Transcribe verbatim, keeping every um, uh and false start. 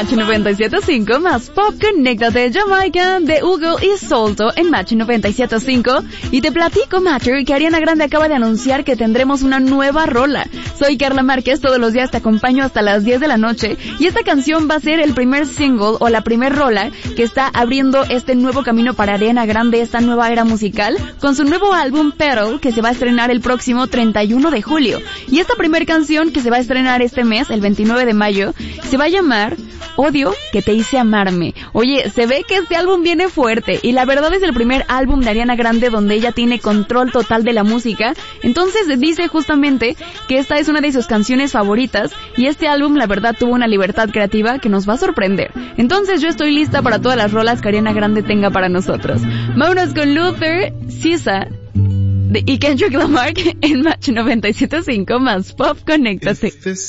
Match noventa y siete punto cinco más Pop, conéctate Jamaica de Hugo y Solto en Match noventa y siete punto cinco. Y te platico, Matcher, que Ariana Grande acaba de anunciar que tendremos una nueva rola. Soy Carla Márquez, todos los días te acompaño hasta las diez de la noche y esta canción va a ser el primer single o la primer rola que está abriendo este nuevo camino para Ariana Grande, esta nueva era musical, con su nuevo álbum Petal, que se va a estrenar el próximo treinta y uno de julio. Y esta primer canción que se va a estrenar este mes, el veintinueve de mayo, se va a llamar Odio que te hice amarme. Oye, se ve que este álbum viene fuerte y la verdad es el primer álbum de Ariana Grande donde ella tiene control total de la música. Entonces dice justamente que esta es una de sus canciones favoritas y este álbum la verdad tuvo una libertad creativa que nos va a sorprender. Entonces yo estoy lista para todas las rolas que Ariana Grande tenga para nosotros. Vámonos con Luther, Sisa y Kendrick Lamar en Match noventa y siete punto cinco más Pop, conéctate.